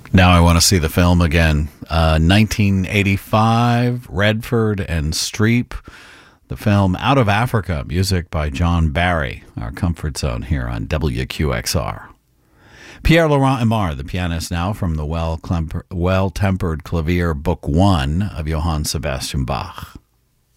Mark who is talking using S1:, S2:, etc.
S1: Now I want to see the film again. 1985, Redford and Streep. The film Out of Africa, music by John Barry, our comfort zone here on WQXR. Pierre-Laurent Aimard, the pianist now from the Well-Tempered Clavier, Book 1 of Johann Sebastian Bach.